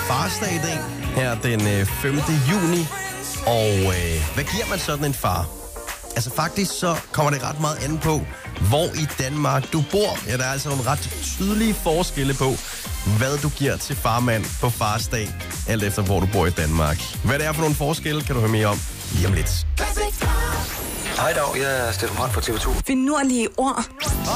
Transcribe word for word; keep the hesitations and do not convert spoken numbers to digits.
farsdag i dag, her den øh, femte juni. Og øh, hvad giver man sådan en far? Altså faktisk så kommer det ret meget an på, hvor i Danmark du bor. Ja, der er altså nogle ret tydelige forskelle på, hvad du giver til farmand på farsdag, alt efter hvor du bor i Danmark. Hvad det er for nogle forskelle, kan du høre mere om lige om lidt. Hej dag, jeg er Steffen Brandt fra T V to. Finurlige ord.